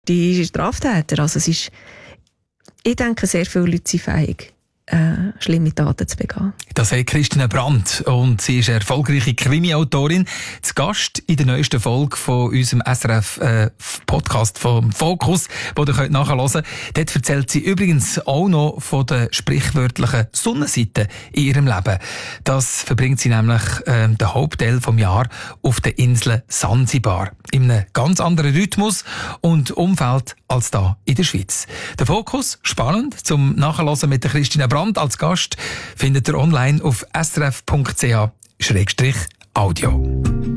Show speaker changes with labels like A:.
A: Die Straftäter, also ich denke, sehr viele Leute sind fähig, schlimme Taten zu begehen.
B: Das sagt Christina Brandt und sie ist eine erfolgreiche Krimi-Autorin. Zu Gast in der neuesten Folge von unserem SRF-Podcast vom Fokus, den ihr nachhören könnt. Dort erzählt sie übrigens auch noch von der sprichwörtlichen Sonnenseite in ihrem Leben. Das verbringt sie nämlich den Hauptteil vom Jahr auf der Insel Sansibar. In einem ganz anderen Rhythmus und Umfeld als da in der Schweiz. Der Fokus, spannend, zum Nachhören mit der Christina Brandt als Gast, findet ihr online auf srf.ch/audio.